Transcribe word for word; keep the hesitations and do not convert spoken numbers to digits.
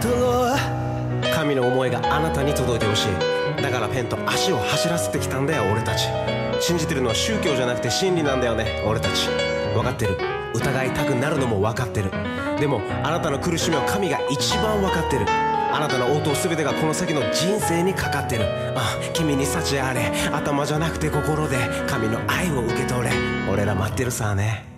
神の思いがあなたに届いてほしい。だからペンと足を走らせてきたんだよ俺たち。信じてるのは宗教じゃなくて真理なんだよね俺たち。分かってる、疑いたくなるのも分かってる。でもあなたの苦しみは神が一番分かってる。あなたの応答すべてがこの先の人生にかかってる。あ、君に幸あれ、頭じゃなくて心で神の愛を受け取れ。俺ら待ってるさね。